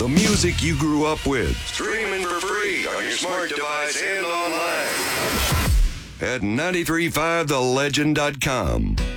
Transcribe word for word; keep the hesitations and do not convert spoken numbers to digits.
The music you grew up with. Streaming for free on your smart device and online. At nine three five the legend dot com.